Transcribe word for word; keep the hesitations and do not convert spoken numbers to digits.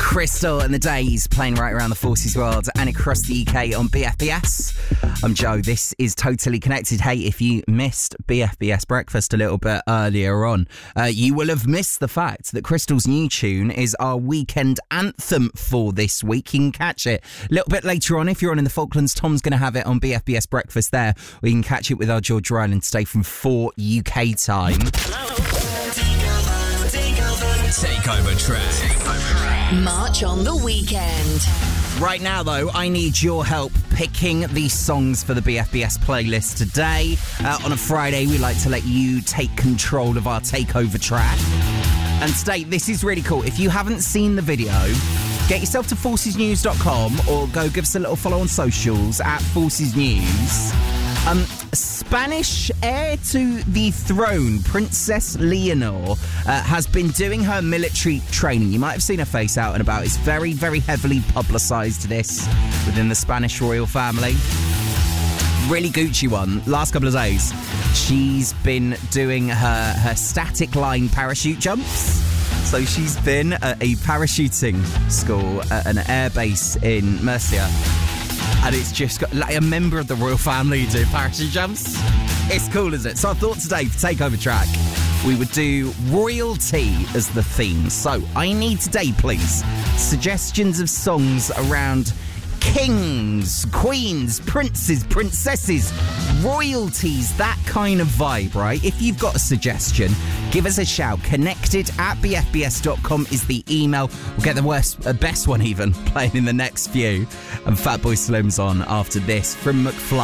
Crystal and the Days playing right around the Forces world and across the U K on B F B S. I'm Joe. This is Totally Connected. Hey, if you missed B F B S Breakfast a little bit earlier on, uh, you will have missed the fact that Crystal's new tune is our weekend anthem for this week. You can catch it a little bit later on if you're on in the Falklands. Tom's going to have it on B F B S Breakfast there. We can catch it with our George Ryland today from four U K time. Takeover track. March on the weekend. Right now, though, I need your help picking these songs for the B F B S playlist today. Uh, on a Friday, we like to let you take control of our takeover track. And today, this is really cool. If you haven't seen the video, get yourself to forces news dot com or go give us a little follow on socials at Forces News. Um, Spanish heir to the throne, Princess Leonor, uh, has been doing her military training. You might have seen her face out and about. It's very, very heavily publicised, this, within the Spanish royal family. Really Gucci one. Last couple of days, she's been doing her, her static line parachute jumps. So she's been at a parachuting school at an airbase in Murcia. And it's just got like a member of the royal family doing parachute jumps. It's cool, isn't it? So I thought today, for Takeover Track, we would do royalty as the theme. So I need today, please, suggestions of songs around kings, queens, princes, princesses, royalties, that kind of vibe, right? If you've got a suggestion, give us a shout. Connected at b f b s dot com is the email. We'll get the worst, uh, best one even, playing in the next few. And Fatboy Slim's on after this from McFly.